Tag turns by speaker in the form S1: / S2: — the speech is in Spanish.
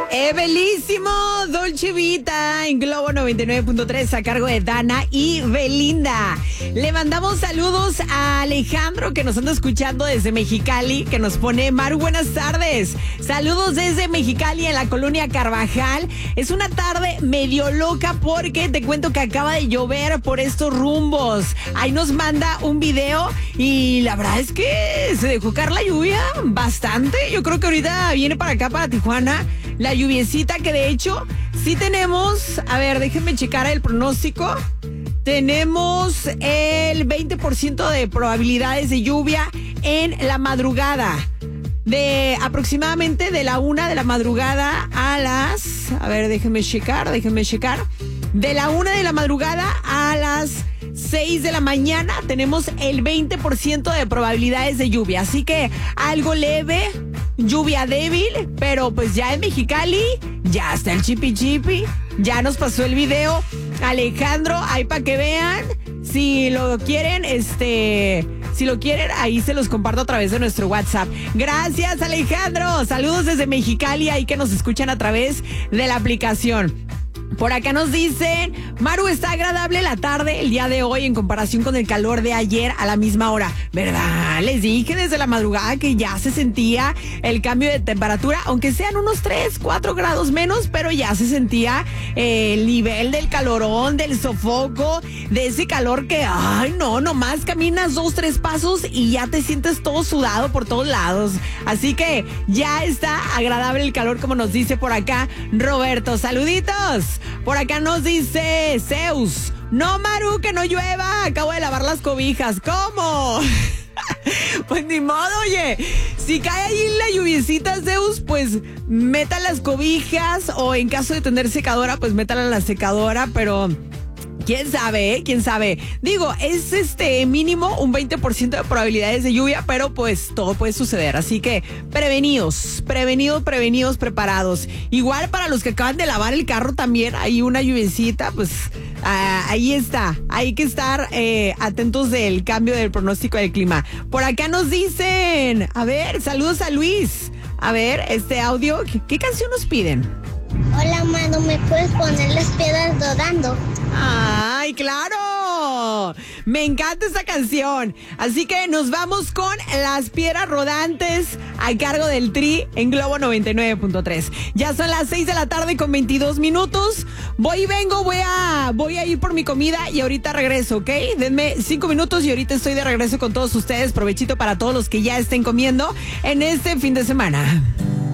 S1: Bellísimo Dolce Vita en Globo 99.3 a cargo de Dana y Belinda. Le mandamos saludos a Alejandro que nos anda escuchando desde Mexicali, que nos pone: Maru, buenas tardes. Saludos desde Mexicali en la colonia Carvajal. Es una tarde medio loca porque te cuento que acaba de llover por estos rumbos. Ahí nos manda un video y la verdad es que se dejó caer la lluvia bastante. Yo creo que ahorita viene para acá, para Tijuana, la lluviecita, que de hecho sí tenemos. A ver, déjenme checar el pronóstico. Tenemos el 20% de probabilidades de lluvia en la madrugada. De aproximadamente de la 1 de la madrugada a las... A ver, déjenme checar. De la 1 de la madrugada a las 6 de la mañana tenemos el 20% de probabilidades de lluvia. Así que algo leve, lluvia débil, pero pues ya en Mexicali ya está el chipi chipi. Ya nos pasó el video Alejandro, ahí para que vean. Si lo quieren, ahí se los comparto a través de nuestro WhatsApp. Gracias, Alejandro. Saludos desde Mexicali, ahí que nos escuchan a través de la aplicación. Por acá nos dicen: Maru, está agradable la tarde el día de hoy en comparación con el calor de ayer a la misma hora. ¿Verdad? Les dije desde la madrugada que ya se sentía el cambio de temperatura, aunque sean unos 3, 4 grados menos, pero ya se sentía el nivel del calorón, del sofoco, de ese calor que, ay no, nomás caminas 2, 3 pasos y ya te sientes todo sudado por todos lados. Así que ya está agradable el calor, como nos dice por acá Roberto. Saluditos. Por acá nos dice Zeus: no, Maru, que no llueva, acabo de lavar las cobijas. ¿Cómo? Pues ni modo, oye. Si cae ahí la lluviecita, Zeus, pues meta las cobijas, o en caso de tener secadora, pues métala en la secadora, pero... ¿Quién sabe? ¿Quién sabe? Digo, es mínimo un 20% de probabilidades de lluvia, pero pues todo puede suceder. Así que prevenidos, preparados. Igual para los que acaban de lavar el carro también, hay una lluviecita, pues ahí está. Hay que estar atentos del cambio del pronóstico del clima. Por acá nos dicen, a ver, saludos a Luis. A ver, este audio, ¿qué canción nos piden?
S2: Hola, Manu, ¿me puedes poner Las Piedras Rodando?
S1: ¡Ay, claro! Me encanta esa canción. Así que nos vamos con Las Piedras Rodantes a cargo del Tri en Globo 99.3. Ya son las 6 de la tarde con 22 minutos. Voy y vengo, voy a ir por mi comida y ahorita regreso, ¿ok? Denme 5 minutos y ahorita estoy de regreso con todos ustedes. Provechito para todos los que ya estén comiendo en este fin de semana.